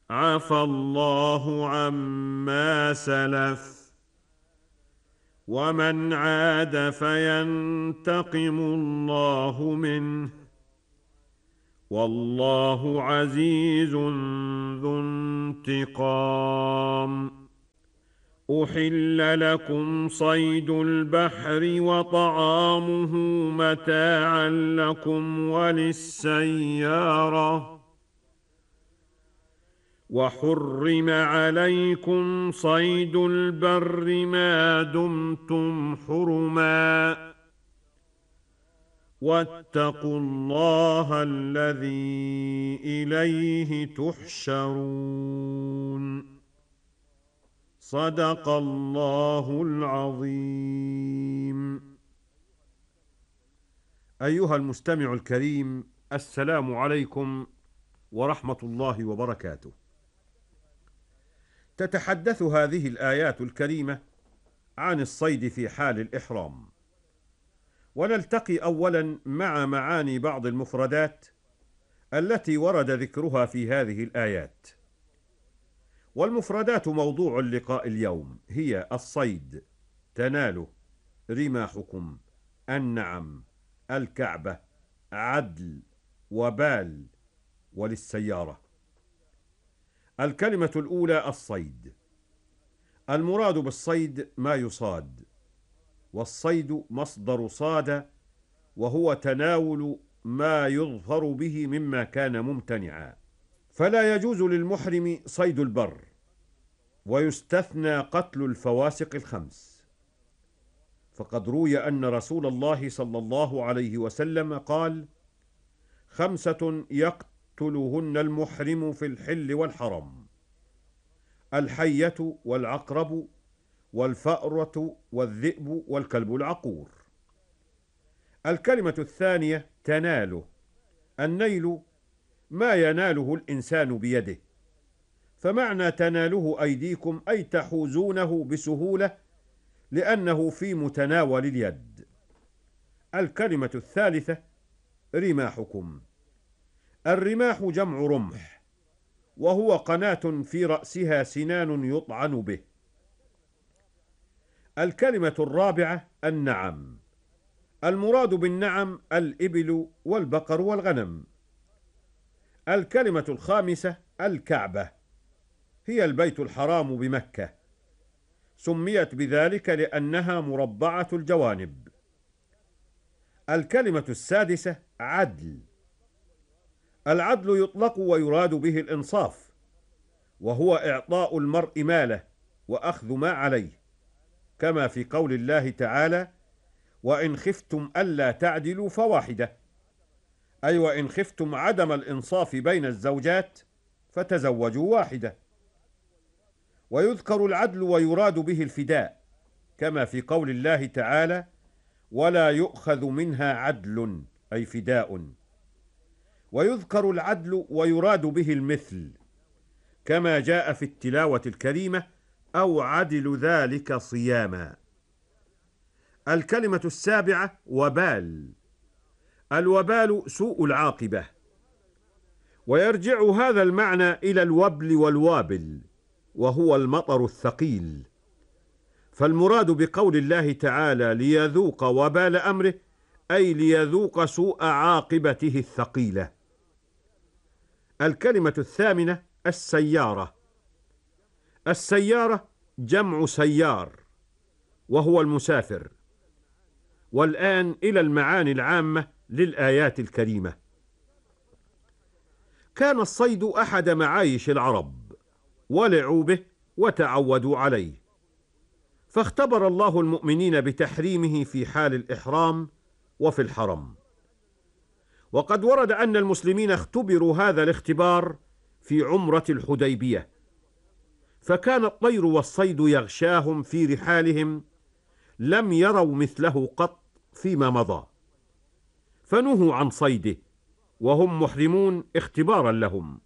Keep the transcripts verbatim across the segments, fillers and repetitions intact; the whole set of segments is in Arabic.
عفى الله عما سلف، ومن عاد فينتقم الله منه، والله عزيز ذو انتقام. أحل لكم صيد البحر وطعامه متاعا لكم وللسيارة، وحرم عليكم صيد البر ما دمتم حرما، واتقوا الله الذي إليه تحشرون. صدق الله العظيم. أيها المستمع الكريم، السلام عليكم ورحمة الله وبركاته. تتحدث هذه الآيات الكريمة عن الصيد في حال الإحرام، ونلتقي أولا مع معاني بعض المفردات التي ورد ذكرها في هذه الآيات. والمفردات موضوع اللقاء اليوم هي الصيد، تناله، رماحكم، النعم، الكعبة، عدل، وبال، وللسيارة. الكلمة الأولى الصيد. المراد بالصيد ما يصاد، والصيد مصدر صاد، وهو تناول ما يظفر به مما كان ممتنعا. فلا يجوز للمحرم صيد البر، ويستثنى قتل الفواسق الخمس، فقد روي أن رسول الله صلى الله عليه وسلم قال: خمسة يقتلهن المحرم في الحل والحرم: الحية والعقرب والفأرة والذئب والكلب العقور. الكلمة الثانية تناله. النيل ما يناله الإنسان بيده، فمعنى تناله أيديكم أي تحوزونه بسهولة لأنه في متناول اليد. الكلمة الثالثة رماحكم. الرماح جمع رمح، وهو قناة في رأسها سنان يطعن به. الكلمة الرابعة النعم. المراد بالنعم الإبل والبقر والغنم. الكلمة الخامسة الكعبة، هي البيت الحرام بمكة، سميت بذلك لأنها مربعة الجوانب. الكلمة السادسة عدل. العدل يطلق ويراد به الإنصاف، وهو إعطاء المرء ماله وأخذ ما عليه، كما في قول الله تعالى: وإن خفتم ألا تعدلوا فواحدة، أي وإن خفتم عدم الإنصاف بين الزوجات فتزوجوا واحدة. ويذكر العدل ويراد به الفداء، كما في قول الله تعالى: ولا يؤخذ منها عدل، أي فداء. ويذكر العدل ويراد به المثل، كما جاء في التلاوة الكريمة: أو عدل ذلك صياما. الكلمة السابعة وبال. الوبال سوء العاقبة، ويرجع هذا المعنى إلى الوبل والوابل، وهو المطر الثقيل. فالمراد بقول الله تعالى: ليذوق وبال أمره، أي ليذوق سوء عاقبته الثقيلة. الكلمة الثامنة السيارة. السيارة جمع سيار، وهو المسافر. والآن إلى المعاني العامة للآيات الكريمة. كان الصيد أحد معايش العرب، ولعوا به وتعودوا عليه، فاختبر الله المؤمنين بتحريمه في حال الإحرام وفي الحرم. وقد ورد أن المسلمين اختبروا هذا الاختبار في عمرة الحديبية، فكان الطير والصيد يغشاهم في رحالهم لم يروا مثله قط فيما مضى، فنهوا عن صيده وهم محرمون اختبارا لهم.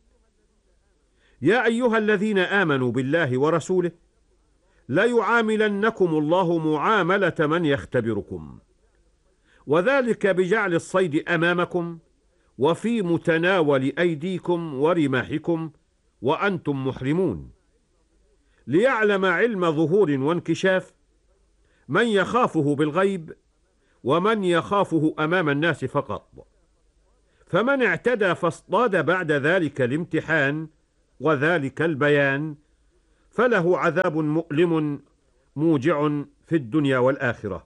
يا أيها الذين آمنوا بالله ورسوله لا يعاملنكم الله معاملة من يختبركم، وذلك بجعل الصيد أمامكم وفي متناول أيديكم ورماحكم وأنتم محرمون، ليعلم علم ظهور وانكشاف من يخافه بالغيب ومن يخافه أمام الناس فقط. فمن اعتدى فاصطاد بعد ذلك الامتحان وذلك البيان فله عذاب مؤلم موجع في الدنيا والآخرة.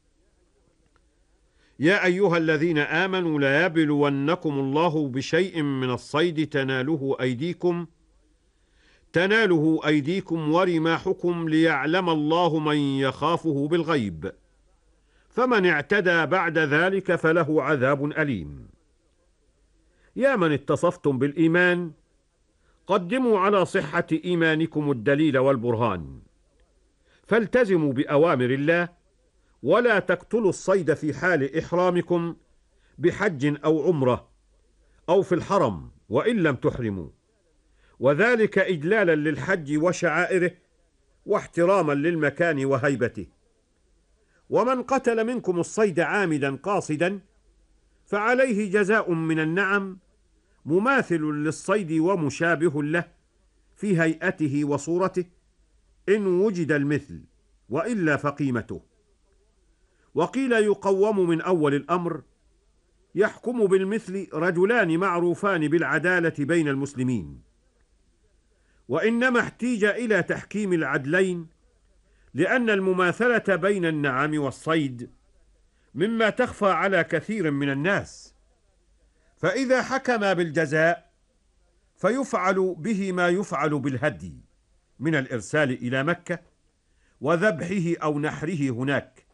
يا أيها الذين آمنوا ليبلونكم الله بشيء من الصيد تناله أيديكم تناله أيديكم ورماحكم ليعلم الله من يخافه بالغيب، فمن اعتدى بعد ذلك فله عذاب أليم. يا من اتصفتم بالإيمان قدموا على صحة إيمانكم الدليل والبرهان، فالتزموا بأوامر الله، ولا تقتلوا الصيد في حال إحرامكم بحج أو عمرة أو في الحرم وإن لم تحرموا، وذلك إجلالا للحج وشعائره واحتراما للمكان وهيبته. ومن قتل منكم الصيد عامدا قاصدا فعليه جزاء من النعم مماثل للصيد ومشابه له في هيئته وصورته إن وجد المثل، وإلا فقيمته. وقيل يقوم من أول الأمر، يحكم بالمثل رجلان معروفان بالعدالة بين المسلمين، وإنما احتيج إلى تحكيم العدلين لأن المماثلة بين النعم والصيد مما تخفى على كثير من الناس، فإذا حكم بالجزاء فيفعل به ما يفعل بالهدي من الإرسال إلى مكة وذبحه أو نحره هناك،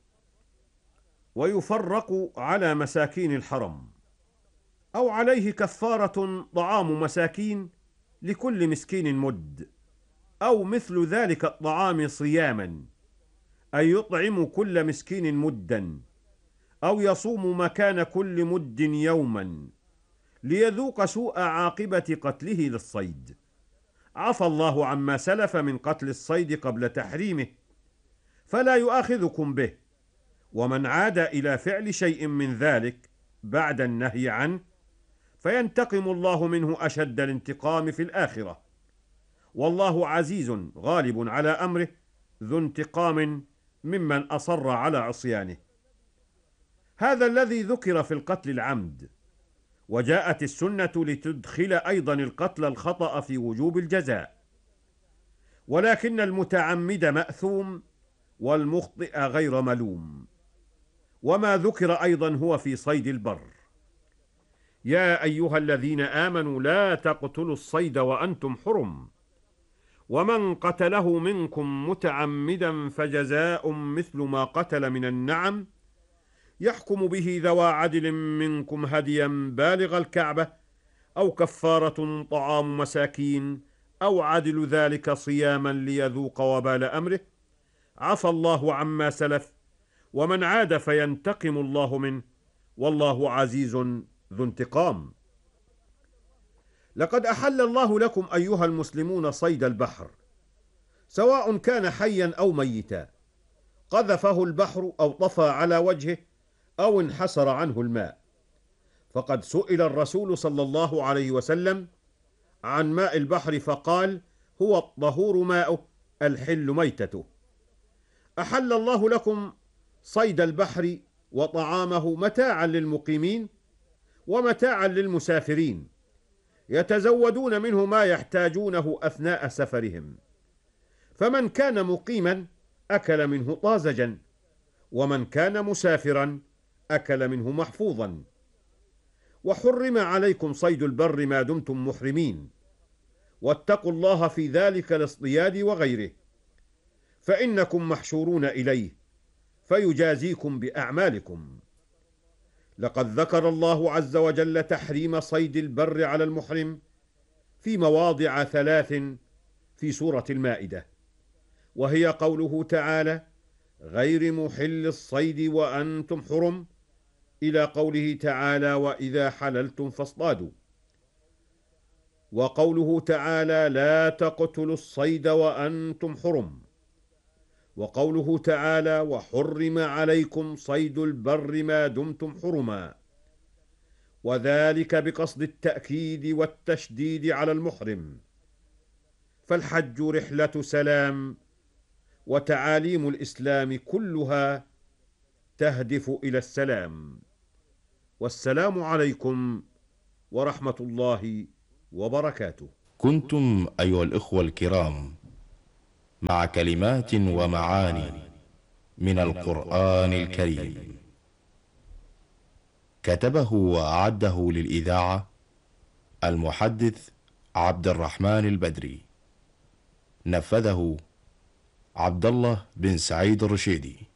ويفرق على مساكين الحرم، أو عليه كفارة طعام مساكين لكل مسكين مد، أو مثل ذلك الطعام صياما، أي يطعم كل مسكين مدا، أو يصوم مكان كل مد يوما ليذوق سوء عاقبة قتله للصيد. عفى الله عما سلف من قتل الصيد قبل تحريمه فلا يؤاخذكم به، ومن عاد إلى فعل شيء من ذلك بعد النهي عنه فينتقم الله منه أشد الانتقام في الآخرة، والله عزيز غالب على أمره ذو انتقام ممن أصر على عصيانه. هذا الذي ذكر في القتل العمد، وجاءت السنة لتدخل أيضا القتل الخطأ في وجوب الجزاء، ولكن المتعمد مأثوم والمخطئ غير ملوم. وما ذكر أيضا هو في صيد البر. يا أيها الذين آمنوا لا تقتلوا الصيد وأنتم حرم، ومن قتله منكم متعمدا فجزاء مثل ما قتل من النعم يحكم به ذوى عدل منكم هديا بالغ الكعبة، أو كفارة طعام مساكين، أو عدل ذلك صياما ليذوق وبال أمره. عفى الله عما سلف، ومن عاد فينتقم الله منه، والله عزيز ذو انتقام. لقد أحل الله لكم أيها المسلمون صيد البحر، سواء كان حيا أو ميتا، قذفه البحر أو طفى على وجهه أو انحسر عنه الماء. فقد سئل الرسول صلى الله عليه وسلم عن ماء البحر فقال: هو الطهور ماؤه الحل ميتته. أحل الله لكم صيد البحر وطعامه متاعا للمقيمين ومتاعا للمسافرين، يتزودون منه ما يحتاجونه أثناء سفرهم. فمن كان مقيما أكل منه طازجا، ومن كان مسافرا أكل منه محفوظا. وحرم عليكم صيد البر ما دمتم محرمين، واتقوا الله في ذلك الاصطياد وغيره، فإنكم محشورون إليه فيجازيكم بأعمالكم. لقد ذكر الله عز وجل تحريم صيد البر على المحرم في مواضع ثلاث في سورة المائدة، وهي قوله تعالى: غير محل الصيد وأنتم حرم، إلى قوله تعالى: وإذا حللتم فاصطادوا، وقوله تعالى: لا تقتلوا الصيد وأنتم حرم، وقوله تعالى: وحرم عليكم صيد البر ما دمتم حرما، وذلك بقصد التأكيد والتشديد على المحرم، فالحج رحلة سلام، وتعاليم الإسلام كلها تهدف إلى السلام. والسلام عليكم ورحمة الله وبركاته. كنتم أيها الإخوة الكرام مع كلمات ومعاني من القرآن الكريم، كتبه وأعده للإذاعة المحدث عبد الرحمن البدري، نفذه عبد الله بن سعيد الرشيدي.